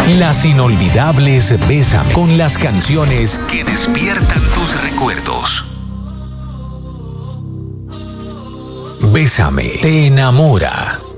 Las inolvidables Bésame, con las canciones que despiertan tus recuerdos. Bésame, te enamora.